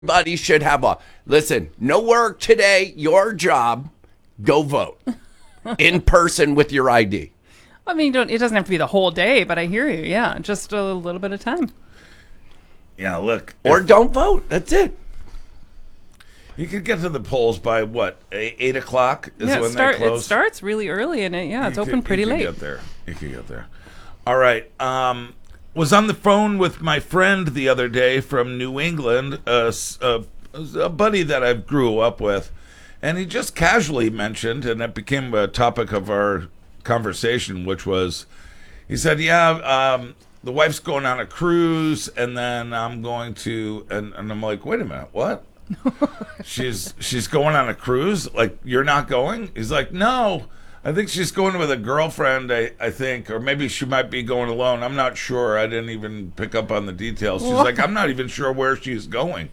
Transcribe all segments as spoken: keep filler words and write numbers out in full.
Everybody should have a listen. No work today. Your job. Go vote in person with your I D. I mean, don't, it doesn't have to be the whole day, but I hear you. Yeah, just a little bit of time. Yeah, look. Or if, don't vote. That's it. You could get to the polls by what? Eight, eight o'clock is yeah, when start, they close. It starts really early, and it yeah, it's you open could, pretty you could late. Get there. You could get there. All right. Um, was on the phone with my friend the other day from New England, uh, uh, a buddy that I grew up with, and he just casually mentioned, and it became a topic of our conversation, which was, he said, "Yeah, um, the wife's going on a cruise, and then I'm going to," and, and I'm like, "Wait a minute, what?" she's she's going on a cruise? Like, you're not going? He's like, "No, I think she's going with a girlfriend, I, I think, or maybe she might be going alone. I'm not sure. I didn't even pick up on the details." She's What? like, "I'm not even sure where she's going."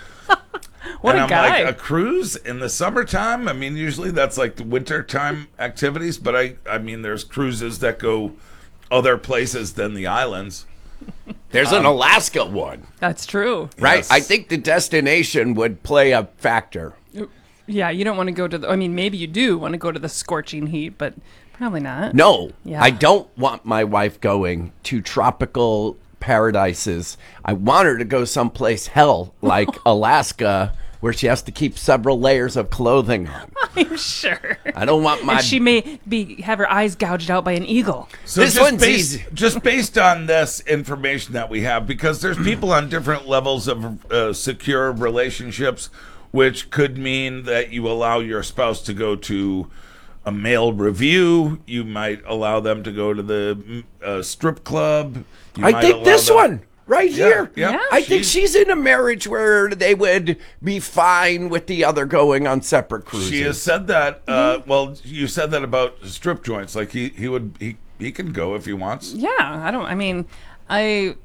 What and a I'm guy. like, a cruise in the summertime? I mean, usually that's like the wintertime activities, but I, I mean, there's cruises that go other places than the islands. There's um, an Alaska one. That's true. Right? Yes. I think the destination would play a factor. Yeah, you don't want to go to the, I mean, maybe you do want to go to the scorching heat, but probably not. No, Yeah. I don't want my wife going to tropical paradises. I want her to go someplace hell like Alaska, where she has to keep several layers of clothing on. I'm sure. I don't want my... And she may be have her eyes gouged out by an eagle. So This just one's based, easy. just based on this information that we have, because there's people on different levels of uh, secure relationships, which could mean that you allow your spouse to go to a male review. You might allow them to go to the uh, strip club. You I might think allow this them- one right Yeah, here. yeah. Yeah. I think she's in a marriage where they would be fine with the other going on separate cruises. She has said that. Uh, well, you said that about strip joints. Like he, he would he, he can go if he wants. Yeah, I don't, I mean, I,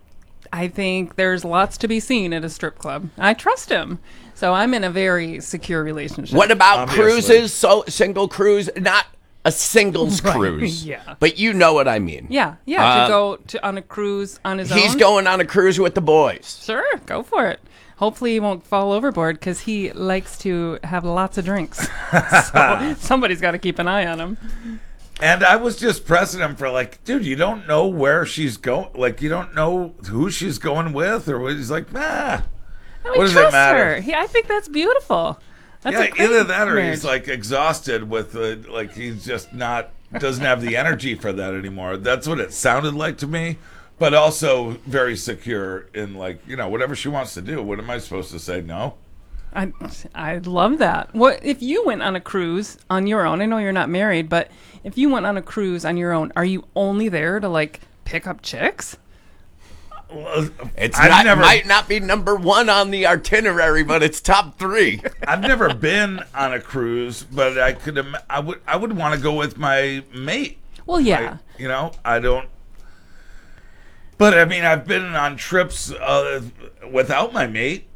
I think there's lots to be seen at a strip club. I trust him. So I'm in a very secure relationship. What about Obviously. cruises? So single cruise, not a singles Right, cruise. yeah. But you know what I mean. Yeah, yeah, Uh, to go to on a cruise on his own. He's going on a cruise with the boys. Sure, go for it. Hopefully he won't fall overboard because he likes to have lots of drinks. So somebody's got to keep an eye on him. And I was just pressing him for like, dude, you don't know where she's going. Like, you don't know who she's going with, or what. He's like, nah. No, What we does it trust matter? her. He, I think that's beautiful. That's Yeah, a great either that or marriage. he's like exhausted with the, like he's just not, doesn't have the energy for that anymore. That's what it sounded like to me. But also very secure in, like, you know, whatever she wants to do. What am I supposed to say? No? I I love that. What if you went on a cruise on your own? I know you're not married, but if you went on a cruise on your own, are you only there to like pick up chicks? Well, It's I've not, never, might not be number one on the itinerary, but it's top three. I've never been on a cruise, but I could, im- I would, I would want to go with my mate. Well, yeah. I- you know, I don't. But I mean, I've been on trips uh, without my mate.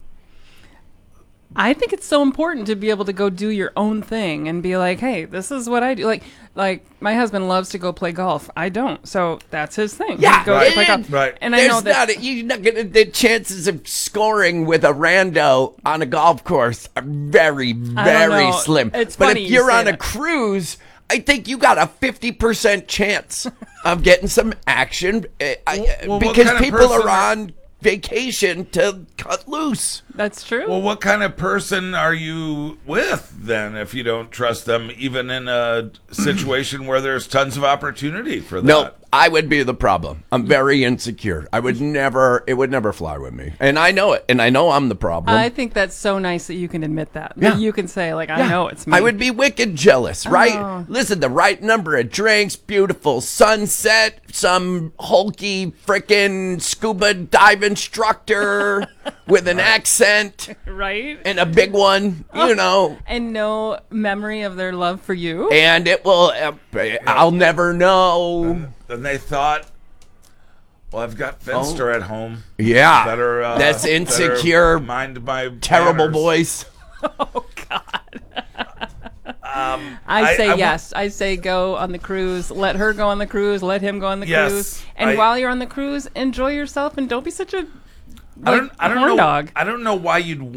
I think it's so important to be able to go do your own thing and be like, hey, this is what I do. Like, like my husband loves to go play golf. I don't, so that's his thing. Yeah, he goes right, to play golf. right. And I There's know that. not a, you're not gonna, the chances of scoring with a rando on a golf course are very, very know. slim. It's but funny if you you're say on a that. cruise, I think you got a fifty percent chance of getting some action uh, I- Well, what because kind of people person are are- on vacation to cut loose. That's true. Well, what kind of person are you with then if you don't trust them, even in a situation where there's tons of opportunity for that? No, I would be the problem. I'm very insecure. I would never, it would never fly with me. And I know it. And I know I'm the problem. I think that's so nice that you can admit that. Yeah. That you can say, like, I Yeah. know it's me. I would be wicked jealous, right? Oh. Listen, the right number of drinks, beautiful sunset, some hulky frickin' scuba dive instructor with an accent right? and a big one, you know. And no memory of their love for you. And it will, uh, I'll never know. Then they thought, well, I've got Finster at home. Yeah. Better, uh, That's better insecure, mind my terrible manners. voice. Oh God. Um, I say I wa- yes. I say go on the cruise. Let her go on the cruise. Let him go on the Yes, cruise. And I- while you're on the cruise, enjoy yourself and don't be such a I like don't. I don't horn know. dog. I don't know why you'd